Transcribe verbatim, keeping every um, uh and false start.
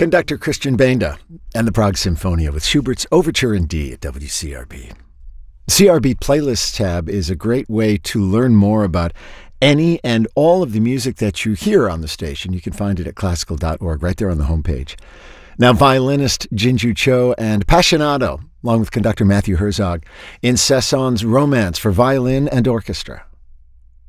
Conductor Christian Benda and the Prague Symphonia with Schubert's Overture in D at W C R B. C R B Playlists tab is a great way to learn more about any and all of the music that you hear on the station. You can find it at classical dot org, right there on the homepage. Now, violinist Jinju Cho and Passionato, along with conductor Matthew Herzog, in Cézanne's Romance for violin and orchestra.